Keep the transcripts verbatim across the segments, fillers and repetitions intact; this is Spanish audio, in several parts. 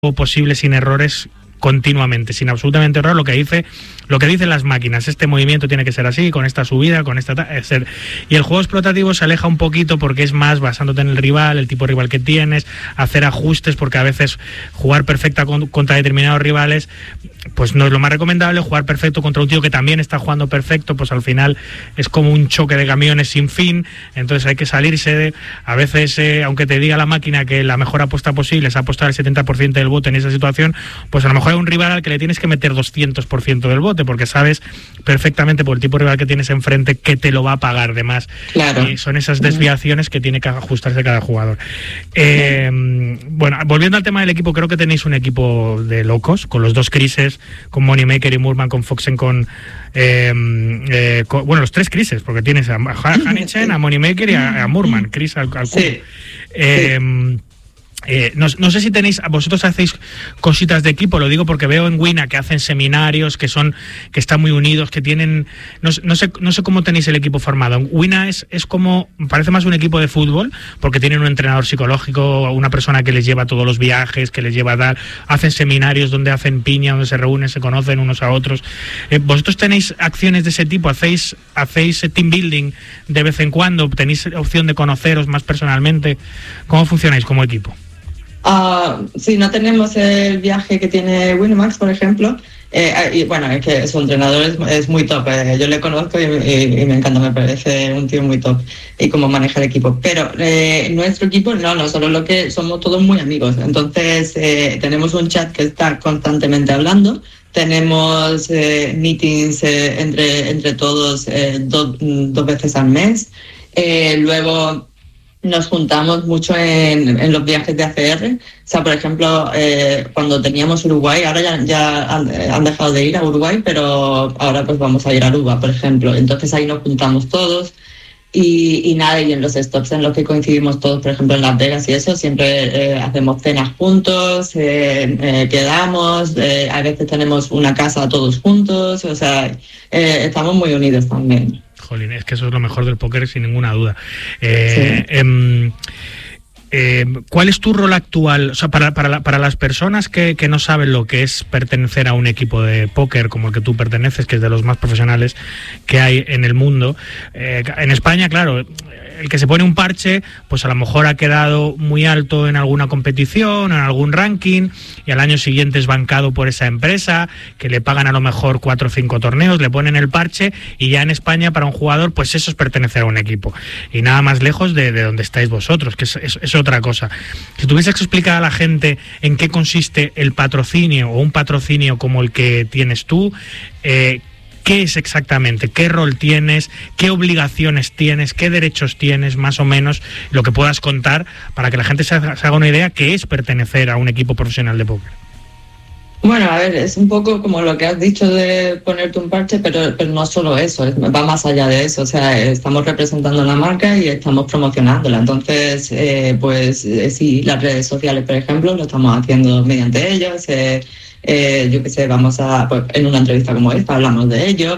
posible sin errores continuamente, sin absolutamente error, lo que dice lo que dicen las máquinas. Este movimiento tiene que ser así, con esta subida, con esta... Ser. Y el juego explotativo se aleja un poquito porque es más basándote en el rival, el tipo de rival que tienes, hacer ajustes, porque a veces jugar perfecta con, contra determinados rivales pues no es lo más recomendable. Jugar perfecto contra un tío que también está jugando perfecto, pues al final es como un choque de camiones sin fin. Entonces hay que salirse de... A veces, eh, aunque te diga la máquina que la mejor apuesta posible es apostar el setenta por ciento del bote en esa situación, pues a lo mejor hay un rival al que le tienes que meter doscientos por ciento del bote, porque sabes perfectamente por el tipo de rival que tienes enfrente que te lo va a pagar de más. Claro. Y son esas desviaciones que tiene que ajustarse cada jugador. Eh, bueno, volviendo al tema del equipo, creo que tenéis un equipo de locos, con los dos Crises, con Moneymaker y Moorman, con Foxen, con, eh, eh, con... Bueno, los tres Crises, porque tienes a Hanichen, a Moneymaker y a, a Moorman, Chris al, al cubo. Sí. Eh, sí. Eh, no, no sé si tenéis, vosotros hacéis cositas de equipo, lo digo porque veo en Wina que hacen seminarios, que son, que están muy unidos, que tienen, no, no sé, no sé cómo tenéis el equipo formado. Wina es, es como, parece más un equipo de fútbol, porque tienen un entrenador psicológico, una persona que les lleva todos los viajes, que les lleva a dar, hacen seminarios donde hacen piña, donde se reúnen, se conocen unos a otros. Eh, vosotros tenéis acciones de ese tipo, hacéis, hacéis team building de vez en cuando, tenéis opción de conoceros más personalmente. ¿Cómo funcionáis como equipo? Uh, sí, no tenemos el viaje que tiene Winamax, por ejemplo. Eh, y bueno, es que su entrenador es, es muy top. Eh, yo le conozco y, y, y me encanta, me parece un tío muy top y cómo maneja el equipo. Pero eh, nuestro equipo, no, no, solo lo que somos todos muy amigos. Entonces, eh, tenemos un chat que está constantemente hablando. Tenemos eh, meetings eh, entre, entre todos eh, do, dos veces al mes. Eh, luego... Nos juntamos mucho en, en los viajes de A C R. O sea, por ejemplo, eh, cuando teníamos Uruguay, ahora ya, ya han, han dejado de ir a Uruguay, pero ahora pues vamos a ir a Aruba, por ejemplo. Entonces ahí nos juntamos todos y, y nada, y en los stops en los que coincidimos todos, por ejemplo en Las Vegas y eso, siempre eh, hacemos cenas juntos, eh, eh, quedamos, eh, a veces tenemos una casa todos juntos, o sea, eh, estamos muy unidos también. Jolín, es que eso es lo mejor del póker sin ninguna duda. Eh, sí. eh, eh, ¿Cuál es tu rol actual? O sea, para, para, la, para las personas que, que no saben lo que es pertenecer a un equipo de póker como el que tú perteneces, que es de los más profesionales que hay en el mundo, eh, en España, claro, el que se pone un parche, pues a lo mejor ha quedado muy alto en alguna competición, en algún ranking, y al año siguiente es bancado por esa empresa, que le pagan a lo mejor cuatro o cinco torneos, le ponen el parche, y ya en España para un jugador, pues eso es pertenecer a un equipo. Y nada más lejos de, de donde estáis vosotros, que es, es, es otra cosa. Si tuvieses que explicar a la gente en qué consiste el patrocinio, o un patrocinio como el que tienes tú, eh, ¿qué es exactamente? ¿Qué rol tienes? ¿Qué obligaciones tienes? ¿Qué derechos tienes? Más o menos lo que puedas contar para que la gente se haga, se haga una idea qué es pertenecer a un equipo profesional de póker. Bueno, a ver, es un poco como lo que has dicho de ponerte un parche, pero, pero no solo eso, es, va más allá de eso. O sea, estamos representando la marca y estamos promocionándola. Entonces, eh, pues eh, sí, las redes sociales, por ejemplo, lo estamos haciendo mediante ellos. Eh, Eh, yo qué sé, vamos a, pues, en una entrevista como esta hablamos de ello,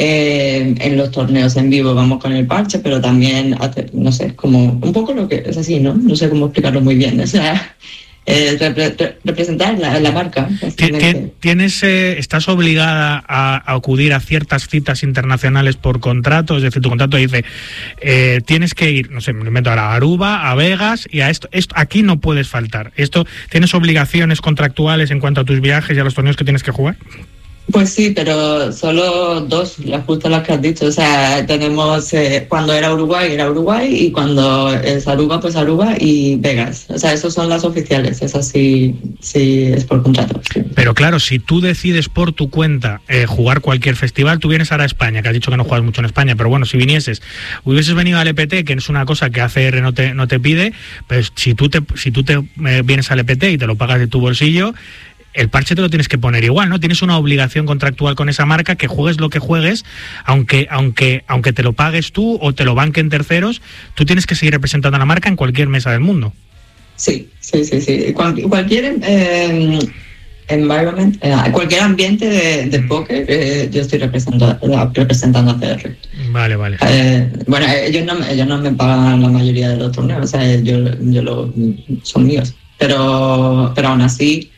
eh, en los torneos en vivo vamos con el parche, pero también, hace, no sé, como un poco lo que es así, ¿no? No sé cómo explicarlo muy bien, o sea, eh, repre, re, representar la, la marca. ¿Tienes, eh, ¿Estás obligada a, a acudir a ciertas citas internacionales por contrato? Es decir, tu contrato dice, eh, tienes que ir, no sé, me invento ahora, a Aruba, a Vegas, y a esto, esto, aquí no puedes faltar. Esto, ¿tienes obligaciones contractuales en cuanto a tus viajes y a los torneos que tienes que jugar? Pues sí, pero solo dos, las justo las que has dicho. O sea, tenemos, eh, cuando era Uruguay, era Uruguay, y cuando es Aruba, pues Aruba y Vegas. O sea, esas son las oficiales, esas sí, sí es por contrato. Sí. Pero claro, si tú decides por tu cuenta eh, jugar cualquier festival, tú vienes ahora a España, que has dicho que no juegas mucho en España, pero bueno, si vinieses, hubieses venido al E P T, que es una cosa que A C R no te, no te pide, pues si tú te, si tú te eh, vienes al E P T y te lo pagas de tu bolsillo, el parche te lo tienes que poner igual, ¿no? Tienes una obligación contractual con esa marca, que juegues lo que juegues, aunque aunque aunque te lo pagues tú o te lo banquen terceros, tú tienes que seguir representando a la marca en cualquier mesa del mundo. Sí, sí, sí, sí. Cual, cualquier eh, environment, eh, cualquier ambiente de, de póker, eh, yo estoy representando, representando a C R. Vale, vale. Eh, bueno, ellos no, ellos no me pagan la mayoría de los torneos, o sea, yo, yo lo, son míos, pero, pero aún así